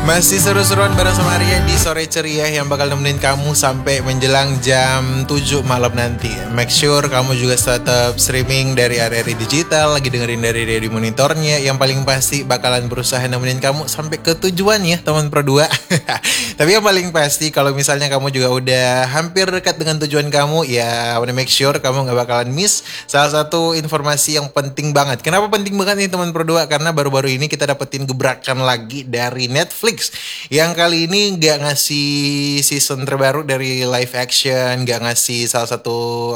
Masih seru-seruan bareng sama Arya di Sore Ceria yang bakal nemenin kamu sampai menjelang jam 7 malam nanti. Make sure kamu juga tetap streaming dari RRI Digital, lagi dengerin dari radio monitornya. Yang paling pasti bakalan berusaha nemenin kamu sampai ke tujuan ya teman Pro 2. Tapi yang paling pasti kalau misalnya kamu juga udah hampir dekat dengan tujuan kamu, ya wanna make sure kamu gak bakalan miss salah satu informasi yang penting banget. Kenapa penting banget nih teman Pro 2? Karena baru-baru ini kita dapetin gebrakan lagi dari Netflix yang kali ini gak ngasih season terbaru dari live action, gak ngasih salah satu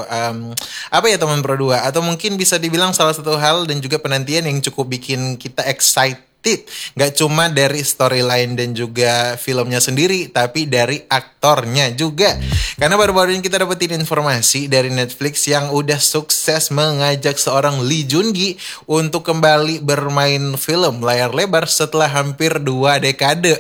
apa ya teman Pro 2, atau mungkin bisa dibilang salah satu hal dan juga penantian yang cukup bikin kita excited. Gak cuma dari storyline dan juga filmnya sendiri, tapi dari aktornya juga. Karena baru-baru ini kita dapetin informasi dari Netflix yang udah sukses mengajak seorang Lee Joon Gi untuk kembali bermain film layar lebar setelah hampir 2 dekade.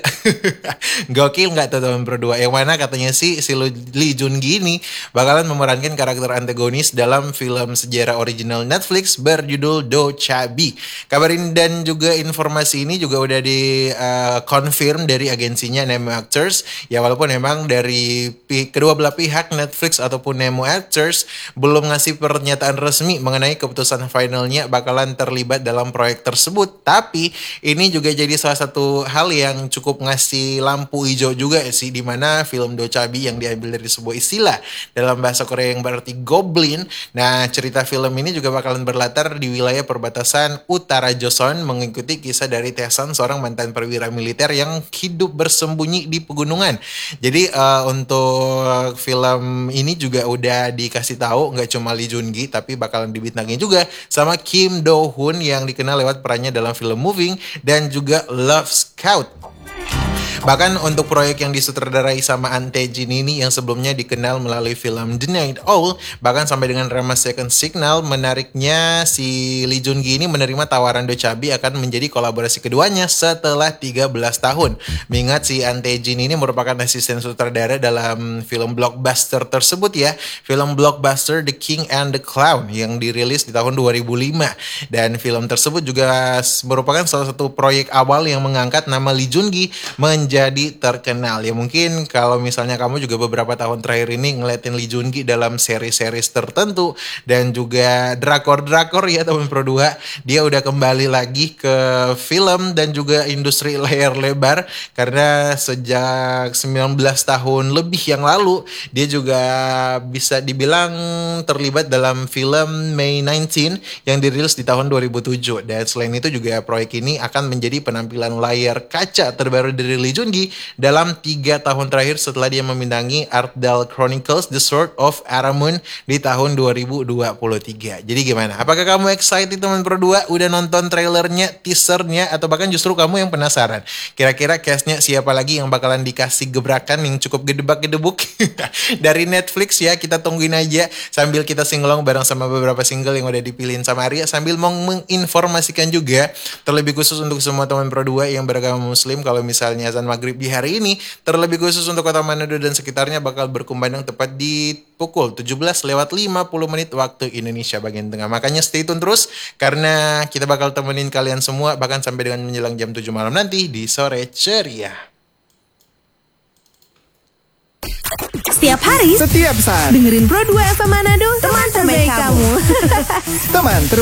Gokil gak tuh teman Pro 2? Yang mana katanya si Lee Joon Gi ini bakalan memerankan karakter antagonis dalam film sejarah original Netflix berjudul Do Chabi. Kabar ini dan juga informasi ini juga udah di confirm dari agensinya Nemo Actors. Ya walaupun memang dari kedua belah pihak Netflix ataupun Nemo Actors belum ngasih pernyataan resmi mengenai keputusan finalnya bakalan terlibat dalam proyek tersebut. Tapi ini juga jadi salah satu hal yang cukup ngasih lampu hijau juga sih, dimana film Do Chabi yang diambil dari sebuah istilah dalam bahasa Korea yang berarti goblin. Nah cerita film ini juga bakalan berlatar di wilayah perbatasan utara Joseon, mengikuti kisah dari Taesan, seorang mantan perwira militer yang hidup bersembunyi di pegunungan. Jadi untuk film ini juga udah dikasih tahu nggak cuma Lee Joon Gi, tapi bakalan dibintangi juga sama Kim Do Hoon yang dikenal lewat perannya dalam film Moving dan juga Love Scout. Bahkan untuk proyek yang disutradarai sama Ante Jin ini yang sebelumnya dikenal melalui film The Night Owl, bahkan sampai dengan drama Second Signal, menariknya si Lee Joon Gi ini menerima tawaran Do Chabi akan menjadi kolaborasi keduanya setelah 13 tahun. Mengingat si Ante Jin ini merupakan asisten sutradara dalam film blockbuster tersebut ya, film blockbuster The King and the Clown yang dirilis di tahun 2005. Dan film tersebut juga merupakan salah satu proyek awal yang mengangkat nama Lee Joon Gi menjadi terkenal. Ya mungkin kalau misalnya kamu juga beberapa tahun terakhir ini ngeliatin Lee Joon Gi dalam seri-series tertentu dan juga drakor-drakor ya teman Pro 2, dia udah kembali lagi ke film dan juga industri layar lebar karena sejak 19 tahun lebih yang lalu dia juga bisa dibilang terlibat dalam film May 19 yang dirilis di tahun 2007. Dan selain itu juga proyek ini akan menjadi penampilan layar kaca terbaru dari Lee Joon Gi dalam 3 tahun terakhir setelah dia membintangi Arthdal Chronicles The Sword of Aramun di tahun 2023. Jadi gimana? Apakah kamu excited teman Pro 2? Udah nonton trailernya, teasernya, atau bahkan justru kamu yang penasaran? Kira-kira castnya siapa lagi yang bakalan dikasih gebrakan yang cukup gedebak-gedebuk dari Netflix ya? Kita tungguin aja sambil kita singelong bareng sama beberapa single yang udah dipilihin sama Arya, sambil mau menginformasikan juga terlebih khusus untuk semua teman Pro 2 yang beragama muslim, kalau misalnya azan maghrib di hari ini, terlebih khusus untuk kota Manado dan sekitarnya bakal berkumandang tepat di pukul 17:50 waktu Indonesia bagian tengah. Makanya stay tune terus karena kita bakal temenin kalian semua bahkan sampai dengan menjelang jam 7 malam nanti di Sore Ceria. Setiap hari, setiap saat, dengerin Pro 2 FM Manado, teman terbaik kamu. teman terbaik